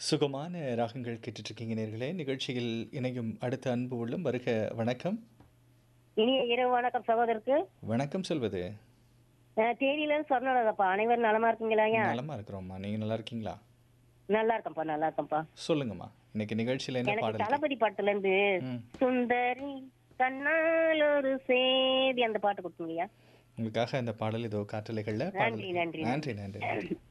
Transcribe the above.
சுகமான ராகங்கள் கேட்டுட்ருக்கீங்க நேர்களே. நிகழ்ச்சியில் இணையும் அடுத்த அன்பு உள்ளம் வருக. வணக்கம். இனிய இரவு வணக்கம் சகோதரருக்கு. வணக்கம் சொல்வது. தேனியிலேருந்து சொர்ணலதாப்பா. அனைவரும் நலமா இருக்கீங்களாயா? நலமா இருக்கிறோம்மா. நீங்க நல்லா இருக்கீங்களா? நல்லா இருக்கேன்ப்பா, நல்லா இருக்கேன்ப்பா. சொல்லுங்கம்மா. இன்னைக்கு நிகழ்ச்சியில என்ன எனக்கு பாடல் தளபதி பாட்டுல இருந்து ம். சுந்தரி கண்ணால் ஒரு சேதி அந்த பாட்டு கொடுத்தீங்கய்யா. உங்களுக்காக அந்த பாடல் இதோ காற்றலைகள்ல நன்றி, பாடல். நன்றி, நன்றி நன்றி நன்றி.